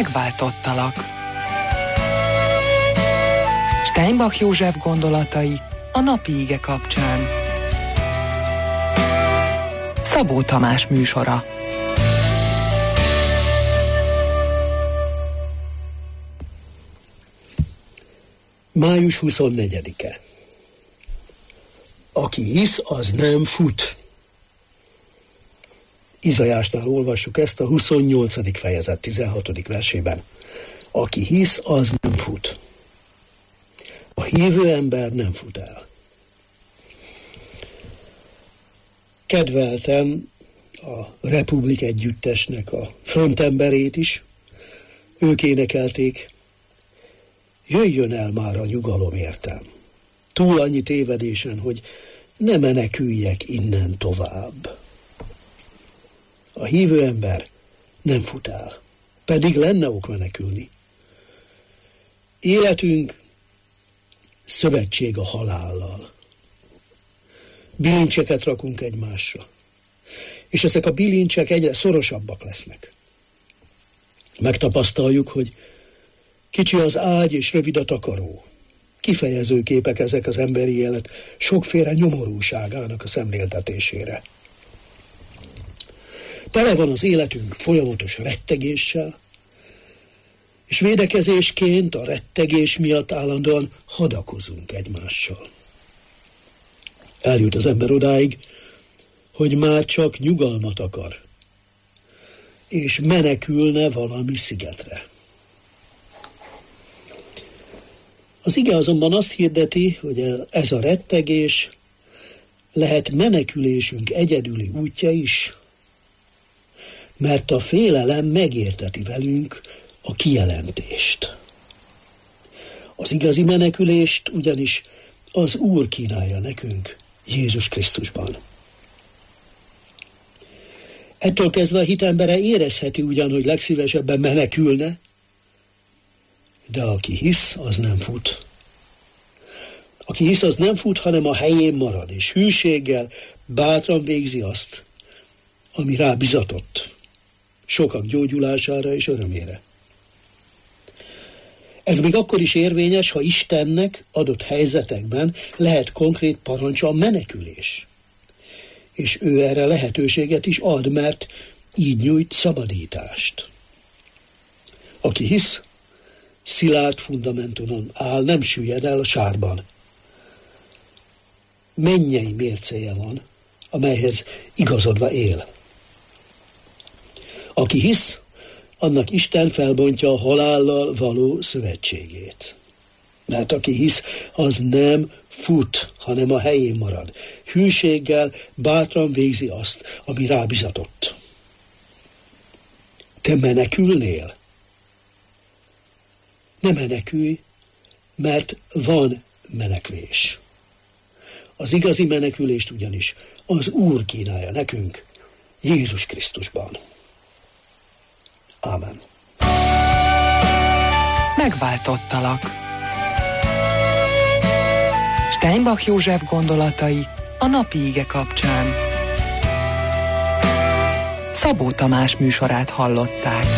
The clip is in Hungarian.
Megváltottalak. Steinbach József gondolatai a napi ige kapcsán. Szabó Tamás műsora. Május 24-e. Aki hisz, az nem fut. Izaiásnál olvassuk ezt a 28. fejezet 16. versében. Aki hisz, az nem fut. A hívő ember nem fut el. Kedveltem a Republik Együttesnek a frontemberét is. Ők énekelték: jöjjön el már a nyugalom, értem. Túl annyi tévedésen, hogy ne meneküljek innen tovább. A hívő ember nem fut el, pedig lenne ok menekülni. Életünk szövetség a halállal. Bilincseket rakunk egymásra, és ezek a bilincsek egyre szorosabbak lesznek. Megtapasztaljuk, hogy kicsi az ágy és rövid a takaró. Kifejező képek ezek az emberi élet sokféle nyomorúságának a szemléltetésére. Tele van az életünk folyamatos rettegéssel, és védekezésként a rettegés miatt állandóan hadakozunk egymással. Eljut az ember odáig, hogy már csak nyugalmat akar, és menekülne valami szigetre. Az ige azonban azt hirdeti, hogy ez a rettegés lehet menekülésünk egyedüli útja is, mert a félelem megérteti velünk a kijelentést. Az igazi menekülést ugyanis az Úr kínálja nekünk Jézus Krisztusban. Ettől kezdve a hitembere érezheti ugyan, hogy legszívesebben menekülne, de aki hisz, az nem fut. Aki hisz, az nem fut, hanem a helyén marad, és hűséggel bátran végzi azt, ami rá bizatott, sokak gyógyulására és örömére. Ez még akkor is érvényes, ha Istennek adott helyzetekben lehet konkrét parancsa a menekülés. És ő erre lehetőséget is ad, mert így nyújt szabadítást. Aki hisz, szilárd fundamentumon áll, nem süllyed el a sárban. Mennyei mércéje van, amelyhez igazodva él. Aki hisz, annak Isten felbontja a halállal való szövetségét. Mert aki hisz, az nem fut, hanem a helyén marad. Hűséggel bátran végzi azt, ami rábizatott. Te menekülnél? Ne menekülj, mert van menekvés. Az igazi menekülést ugyanis az Úr kínálja nekünk Jézus Krisztusban. Ámen. Megváltottalak. Steinbach József gondolatai a napi ige kapcsán. Szabó Tamás műsorát hallották.